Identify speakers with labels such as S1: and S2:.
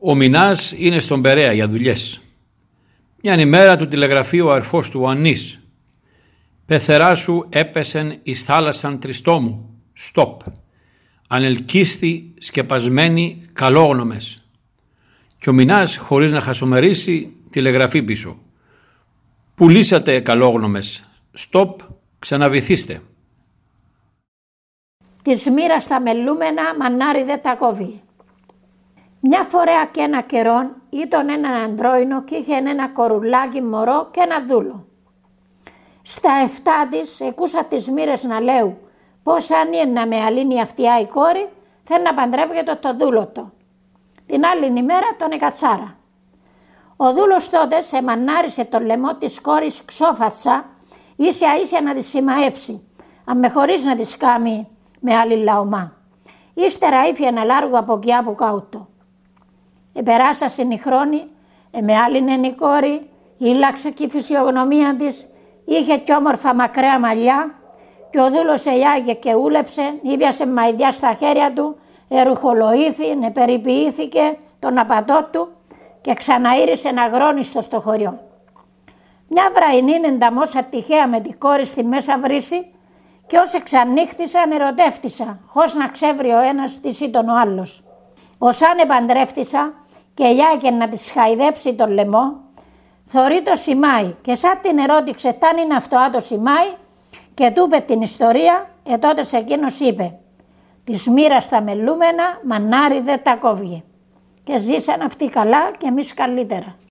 S1: Ο Μινάς είναι στον Περαία για δουλειές. Μιαν ημέρα του τηλεγραφεί ο αρφός του ο Ανής. «Πεθερά σου έπεσεν εις θάλασσαν τριστόμου. Στοπ. Ανελκύστη σκεπασμένοι καλόγνωμες». Και ο Μινάς, χωρίς να χασομερίσει, τηλεγραφεί πίσω. «Πουλήσατε καλόγνωμες. Στοπ. Ξαναβυθίστε».
S2: Της μοίρας τα μελούμενα μανάρι δεν τα κόβει. Μια φορά και ένα καιρόν ήταν έναν αντρόινο και είχε ένα κορουλάκι μωρό και ένα δούλο. Στα 7 της εκούσα τις μοίρες να λέω πως αν είναι να με αλύνει αυτιά η κόρη θέλει να παντρεύεται το δούλο του. Την άλλη ημέρα τον εκατσάρα. Ο δούλος τότε σε μανάρισε το λαιμό της κόρης ξόφατσα ίσια ίσια να τη σημαέψει, αν με χωρίς να τη κάμει με άλλη λαομά. Ύστερα ήφη ένα λάργο από εκεί από κάτω. Επεράσασαν οι χρόνοι, με άλλην η κόρη, ήλαξε και η φυσιογνωμία της, είχε κι όμορφα μακραία μαλλιά και ο δούλος ελιάγε και ούλεψε, ήπιασε μαϊδιά στα χέρια του, ερουχολογήθη, περιποιήθηκε τον απατό του και ξαναήρισε αγρόνιστο στο χωριό. Μια βραϊνή ενταμόσα τυχαία με την κόρη στη μέσα βρύση και όσοι ξανύχτησαν ερωτεύτησα, χωρίς να ξέβρει ο ένας τι ήταν ο άλλος. Όσαν επαντρεύτησα και ελιάγε να της χαϊδέψει τον λαιμό, θωρεί το σημάι και σαν την ερώτηξε ταν είναι αυτό το σημάι και του είπε την ιστορία, τότε εκείνος είπε «Της μοίρας τα μελούμενα μανάρι δεν τα κόβει». Και ζήσαν αυτοί καλά και εμείς καλύτερα.